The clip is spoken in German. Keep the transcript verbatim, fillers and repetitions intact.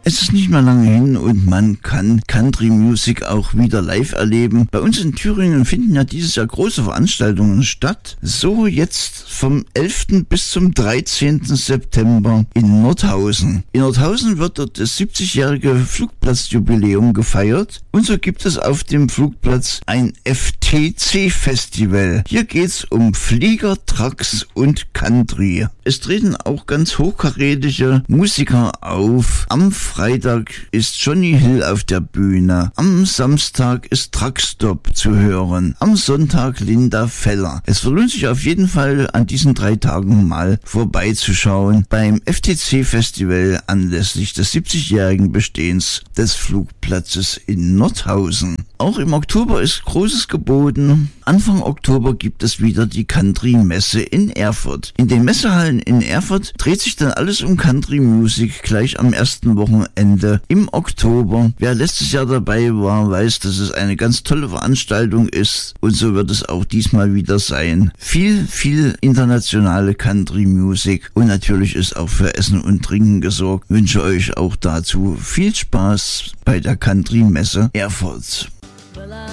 Es ist nicht mehr lange hin und man kann Country Music auch wieder live erleben. Bei uns in Thüringen finden ja dieses Jahr große Veranstaltungen statt. So jetzt vom elften bis zum dreizehnten September in Nordhausen. In Nordhausen wird dort das siebzigjährige Flugplatzjubiläum gefeiert. Und so gibt es auf dem Flugplatz ein F T C-Festival. Hier geht's um Flieger, Trucks und Country. Es treten auch ganz hochkarätige Musiker auf. Am Freitag ist Johnny Hill auf der Bühne. Am Samstag ist Truckstop zu hören. Am Sonntag Linda Feller. Es lohnt sich auf jeden Fall an diesen drei Tagen mal vorbeizuschauen beim F T C-Festival anlässlich des siebzigjährigen Bestehens des Flugplatzes in Nordhausen. Auch im Oktober ist Großes geboten. Anfang Oktober gibt es wieder die Country-Messe in Erfurt. In den Messehallen in Erfurt dreht sich dann alles um Country-Musik gleich am ersten Wochenende im Oktober. Wer letztes Jahr dabei war, weiß, dass es eine ganz tolle Veranstaltung ist und so wird es auch diesmal wieder sein. Viel, viel internationale Country-Musik und natürlich ist auch für Essen und Trinken gesorgt. Ich wünsche euch auch dazu viel Spaß bei der Country-Messe Erfurt.